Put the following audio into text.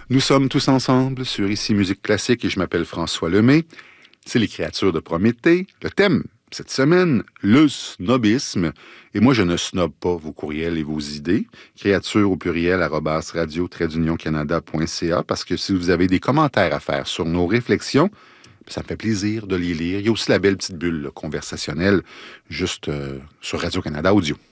Nous sommes tous ensemble sur Ici Musique Classique et je m'appelle François Lemay. C'est les créatures de Prométhée. Le thème, cette semaine, le snobisme. Et moi, je ne snobe pas vos courriels et vos idées. Créatures au pluriel, @radio-canada.ca, parce que si vous avez des commentaires à faire sur nos réflexions, ça me fait plaisir de les lire. Il y a aussi la belle petite bulle là, conversationnelle juste sur Radio-Canada Audio.